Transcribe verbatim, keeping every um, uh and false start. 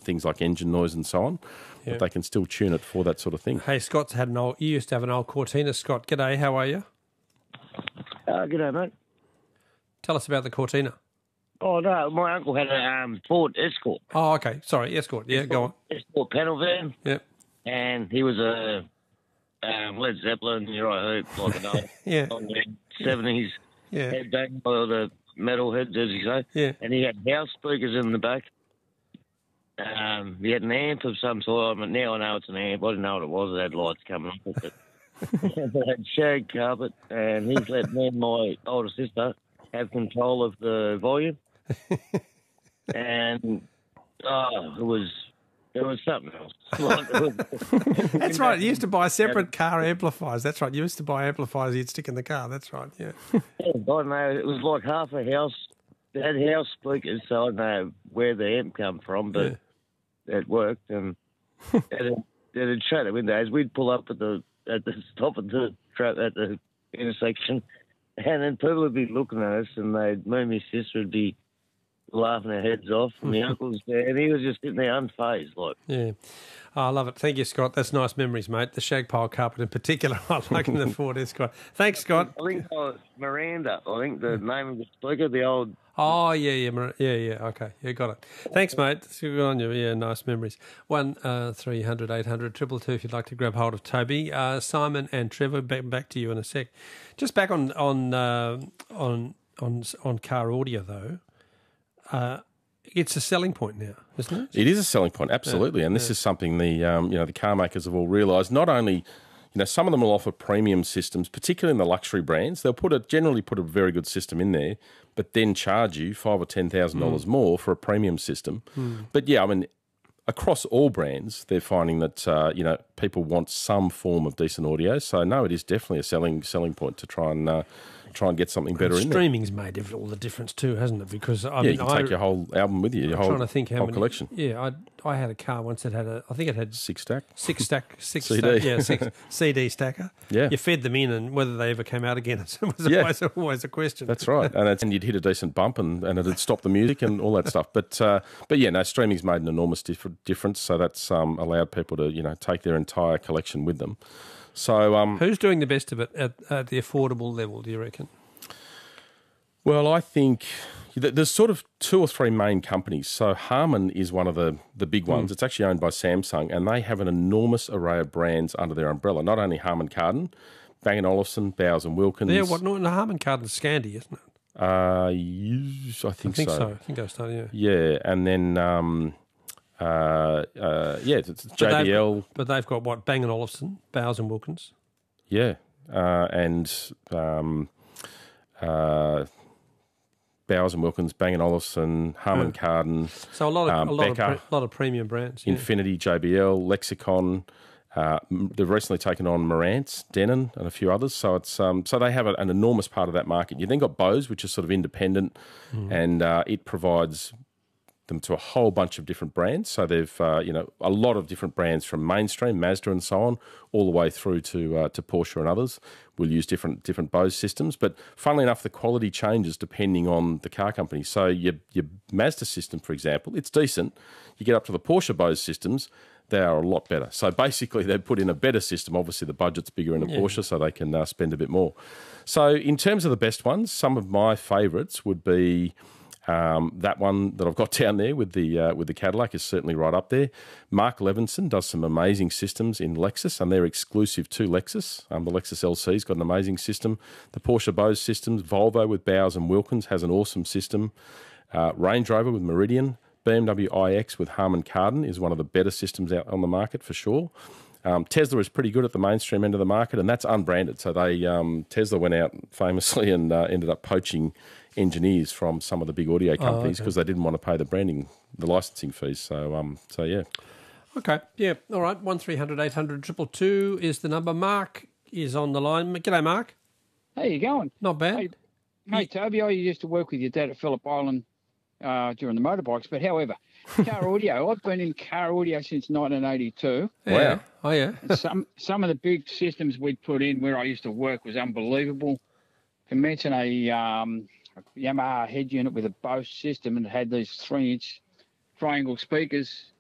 things like engine noise and so on, Yeah. but they can still tune it for that sort of thing. Hey, Scott's had an old. You used to have an old Cortina, Scott. G'day, how are you? Uh, g'day, mate. Tell us about the Cortina. Oh, no, my uncle had a um, Ford Escort. Oh, okay. Sorry, Escort. Yeah, go on. Escort panel van. Yep. And he was a um, Led Zeppelin, you know, I heard, like an old Yeah. seventies Yeah. headbang, or the metal heads, as you say. Yeah. And he had house speakers in the back. Um, he had an amp of some sort. I mean, now I know it's an amp. I didn't know what it was. It had lights coming off it. But it had shag carpet, and he's let me and my older sister have control of the volume. And oh, it was it was something else. That's right. You used to buy separate car amplifiers. That's right. You used to buy amplifiers you'd stick in the car. That's right. Yeah. I don't know. It was like half a house. It had house speakers, so I don't know where the amp come from, but Yeah. it worked. And it it'd shut the windows. We'd pull up at the at the stop at the tra- at the intersection, and then people would be looking at us, and they'd me and my sister would be laughing our heads off. And my uncle's there, and he was just sitting there unfazed, like. Yeah. Oh, I love it. Thank you, Scott. That's nice memories, mate. The shag pile carpet in particular, I like in the Ford Escort. Thanks, Scott. I think it was Miranda. I think the name of the speaker, the old. Oh, yeah, yeah, Mar- yeah, yeah. Okay, yeah, got it. Thanks, mate. That's good on you. Yeah, nice memories. One uh, three hundred eight hundred triple two if you'd like to grab hold of Toby, uh, Simon, and Trevor. Back back to you in a sec. Just back on on uh, on on on car audio though. Uh, it's a selling point now, isn't it? It is a selling point, absolutely, Yeah, and this yeah. is something the um, you know the car makers have all realised. Not only, you know, some of them will offer premium systems, particularly in the luxury brands. They'll put a generally put a very good system in there, but then charge you five or ten thousand dollars more for a premium system. But yeah, I mean, across all brands, they're finding that uh, you know people want some form of decent audio. So no, it is definitely a selling selling point to try and uh, try and get something better in there. Streaming's made every- all the difference too, hasn't it? Because I Yeah, mean, you can I, take your whole album with you, your I'm whole, trying to think how whole many collection. Yeah, I I had a car once that had a. I think it had Six stack. six stack, six C D. stack, yeah, six C D stacker. Yeah. You fed them in, and whether they ever came out again was Yeah. always, always a question. That's right, and, it's, and you'd hit a decent bump, and, and it'd stop the music and all that stuff. But uh, but yeah, no, streaming's made an enormous diff- difference. So that's um, allowed people to you know take their entire collection with them. So um, Who's doing the best of it at, at the affordable level? Do you reckon? well, I think th- there's sort of two or three main companies. So Harman is one of the the big ones. It's actually owned by Samsung, and they have an enormous array of brands under their umbrella. Not only Harman Kardon, Bang and Olufsen, Bowers and Wilkins. Yeah, what? No, Harman Kardon's Scandi, isn't it? Uh, yes, I think, I think so. so. I think I started. Yeah. Yeah, and then um, uh, uh, yeah, it's it's But J B they've- L. But they've got what? Bang and Olufsen, Bowers and Wilkins. Yeah, uh, and um, uh, Bowers and Wilkins, Bang and Olufsen, Harman Kardon, So a lot of Um, a lot of Becker. pre- lot of premium brands. Yeah. Infinity, J B L, Lexicon. Uh, m- they've recently taken on Marantz, Denon, and a few others. So it's um, so they have a, an enormous part of that market. You then got Bose, which is sort of independent, and uh, it provides them to a whole bunch of different brands. So they've uh, you know a lot of different brands from mainstream, Mazda and so on, all the way through to uh, to Porsche and others. Will use different different Bose systems, but funnily enough, the quality changes depending on the car company. So your your Mazda system, for example, it's decent. You get up to the Porsche Bose systems, they are a lot better. So basically, they've put in a better system. Obviously, the budget's bigger in a Porsche, so they can uh, spend a bit more. So in terms of the best ones, some of my favourites would be um, that one that I've got down there with the uh, with the Cadillac is certainly right up there. Mark Levinson does some amazing systems in Lexus, and they're exclusive to Lexus. Um, the Lexus L C's got an amazing system. The Porsche Bose systems, Volvo with Bowers and Wilkins has an awesome system. Uh, Range Rover with Meridian. B M W iX with Harman Kardon is one of the better systems out on the market for sure. Um, Tesla is pretty good at the mainstream end of the market, and that's unbranded. So they um, Tesla went out famously and uh, ended up poaching engineers from some of the big audio companies because they didn't want to pay the branding, the licensing fees. So um, so yeah. Okay. Yeah. All right. One three hundred eight hundred triple two is the number. Mark is on the line. G'day, Mark. How you going? Not bad. Hey, hey Toby, I used to work with your dad at Phillip Island uh, during the motorbikes, but however, car audio, I've been in car audio since nineteen eighty-two. Yeah. Wow. Oh yeah. And some some of the big systems we'd put in where I used to work was unbelievable. To mention a, um, a Yamaha head unit with a Bose system and it had these three-inch triangle speakers